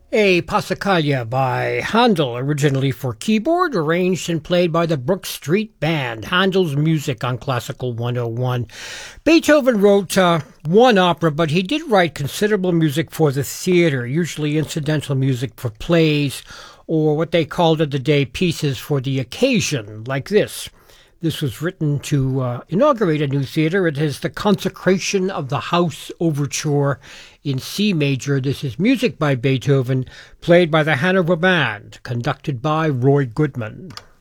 A Passacaglia by Handel, originally for keyboard, arranged and played by the Brook Street Band. Handel's music on Classical 101. Beethoven wrote one opera, but he did write considerable music for the theater, usually incidental music for plays, or what they called in the day pieces for the occasion, like this. This was written to inaugurate a new theater. It is the Consecration of the House Overture in C major. This is music by Beethoven, played by the Hanover Band, conducted by Roy Goodman.